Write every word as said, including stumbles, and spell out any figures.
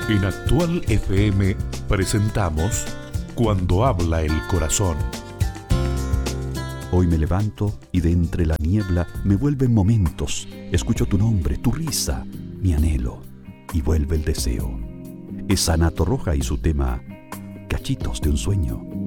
En Actual F M presentamos Cuando habla el corazón. Hoy me levanto y de entre la niebla me vuelven momentos. Escucho tu nombre, tu risa, mi anhelo y vuelve el deseo. Es Ana Torroja y su tema Cachitos de un sueño.